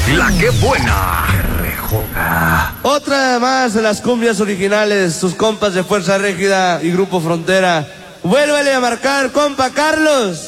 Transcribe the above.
La que buena. RJ. Otra más de las cumbias originales, sus compas de Fuerza Régida y Grupo Frontera. Vuélvele a marcar, compa Carlos.